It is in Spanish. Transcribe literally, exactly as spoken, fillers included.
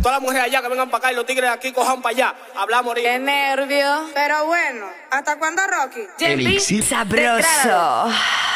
Todas las mujeres allá que vengan para acá y los tigres de aquí cojan para allá. Hablamos ahorita. Qué nervio. Pero bueno, ¿hasta cuándo, Rocky? Elixir sabroso.